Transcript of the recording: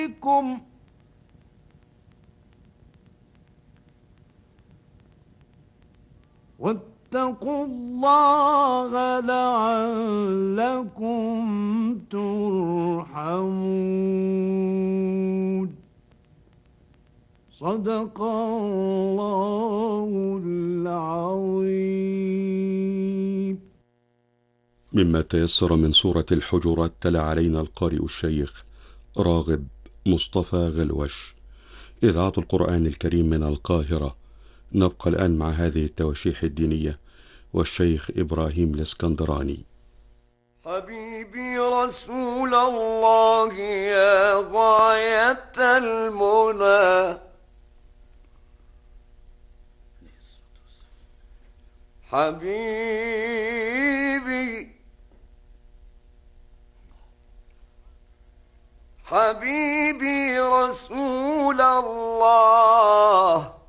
عليكم واتقوا الله لعلكم ترحمون. صدق الله العظيم. مما تيسر من سورة الحجرات تلا علينا القارئ الشيخ راغب مصطفى غلوش، إذاعة القرآن الكريم من القاهرة. نبقى الآن مع هذه التواشيح الدينية والشيخ إبراهيم الإسكندراني. حبيبي رسول الله يا غاية المنى، حبيبي حبيبي رسول الله